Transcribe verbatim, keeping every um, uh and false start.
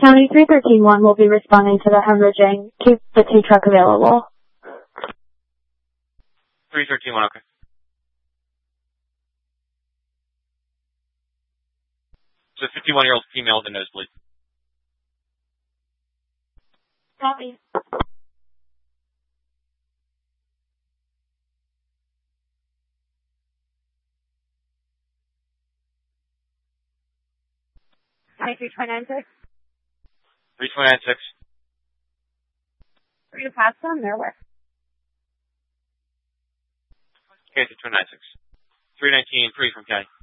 County three thirteen one will be responding to the hemorrhaging. Keep the T truck available. three thirteen one, okay. It's a fifty-one-year-old female with a nosebleed. Copy. twenty-three twenty-nine six. three twenty-nine six. Are you pass them? They're where? Okay, three twenty-nine six. three nineteen, three from County.